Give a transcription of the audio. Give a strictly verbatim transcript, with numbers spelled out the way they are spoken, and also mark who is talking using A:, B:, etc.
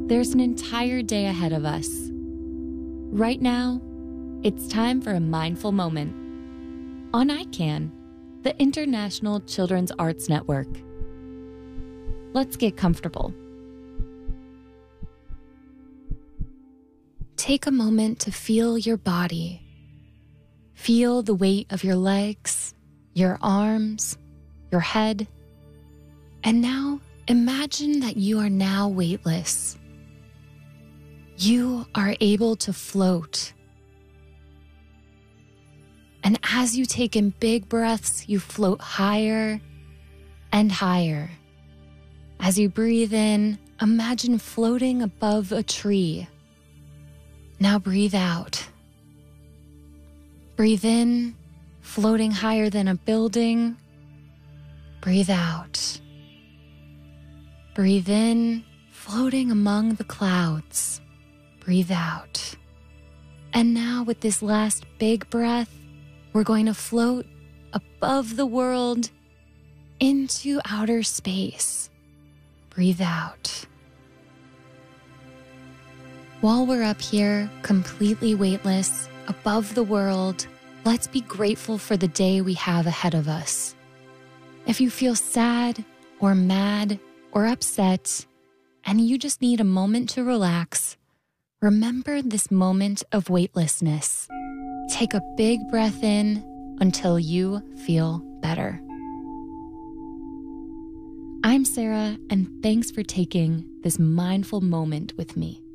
A: there's an entire day ahead of us. Right now, it's time for a mindful moment on I CAN, the International Children's Arts Network. Let's get comfortable. Take a moment to feel your body. Feel the weight of your legs, your arms, your head. And now imagine that you are now weightless. You are able to float. And as you take in big breaths, you float higher and higher. As you breathe in, imagine floating above a tree. Now breathe out. Breathe in, floating higher than a building. Breathe out. Breathe in, floating among the clouds. Breathe out. And now with this last big breath, we're going to float above the world into outer space. Breathe out. While we're up here, completely weightless, above the world, let's be grateful for the day we have ahead of us. If you feel sad or mad or upset, and you just need a moment to relax, remember this moment of weightlessness. Take a big breath in until you feel better. I'm Sarah, and thanks for taking this mindful moment with me.